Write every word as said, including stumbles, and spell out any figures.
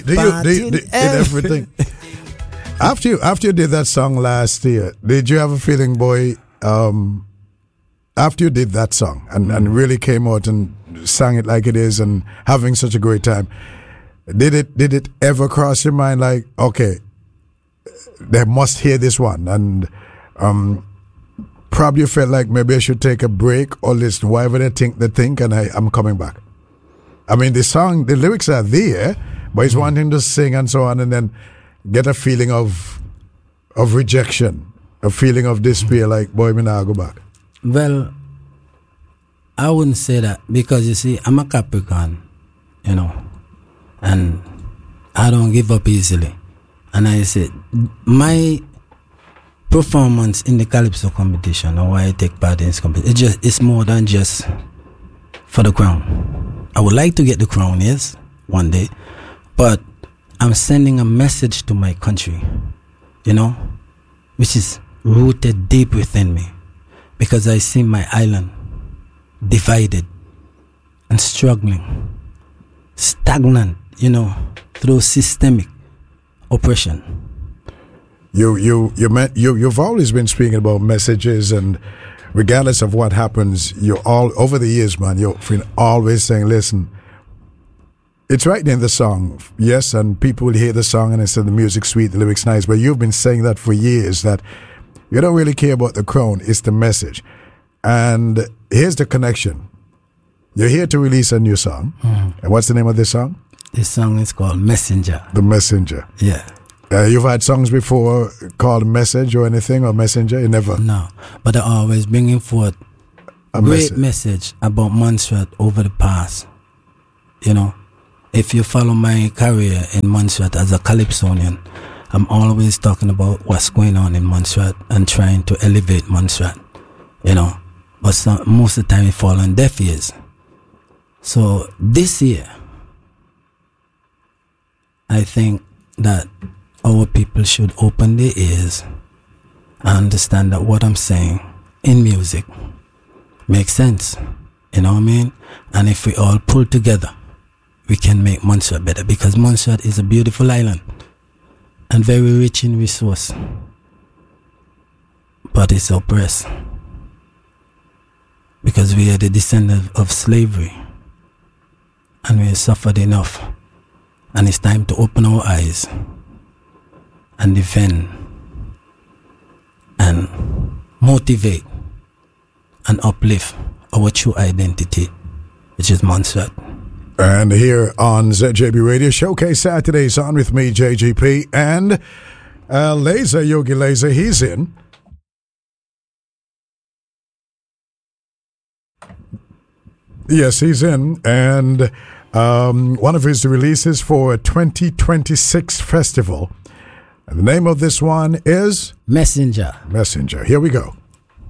Do you, do you, do, in everything. After you, after you did that song last year, did you have a feeling, boy, um, after you did that song and, mm. and really came out and sang it like it is and having such a great time, did it did it ever cross your mind like, okay, they must hear this one, and um, probably felt like maybe I should take a break or listen, whatever they think they think, and I, I'm coming back. I mean, the song, the lyrics are there, but he's mm. wanting to sing and so on, and then get a feeling of of rejection, a feeling of despair, like, boy, me now go back. Well, I wouldn't say that, because you see, I'm a Capricorn, you know, and I don't give up easily. And I said, my performance in the Calypso competition, or why I take part in this competition, it's just, it's more than just for the crown. I would like to get the crown, yes, one day, but I'm sending a message to my country, you know, which is rooted deep within me, because I see my island divided and struggling, stagnant, you know, through systemic oppression. You, you, you, met, you, you've always been speaking about messages, and regardless of what happens, you're all over the years, man. You've been always saying, "Listen, it's right in the song, yes, and people will hear the song and they say the music's sweet, the lyrics nice." But you've been saying that for years, that you don't really care about the crown; it's the message. And here's the connection: you're here to release a new song, mm. and what's the name of this song? This song is called Messenger. The Messenger. Yeah. Uh, you've had songs before called Message or anything, or Messenger? You never? No, but I always bringing forth a great message. message about Montserrat over the past. You know, if you follow my career in Montserrat as a Calypsonian, I'm always talking about what's going on in Montserrat and trying to elevate Montserrat. You know, but some, most of the time it falls on deaf ears. So this year, I think that our people should open their ears and understand that what I'm saying in music makes sense. You know what I mean? And if we all pull together, we can make Montserrat better, because Montserrat is a beautiful island and very rich in resource, but it's oppressed because we are the descendants of slavery and we have suffered enough, and it's time to open our eyes and defend and motivate and uplift our true identity, which is Montserrat. And here on Z J B Radio, Showcase Saturdays on with me, J G P, and uh, Laser, Yogi Laser, he's in. Yes, he's in, and um, one of his releases for a twenty twenty-six festival. And the name of this one is Messenger. Messenger. Here we go.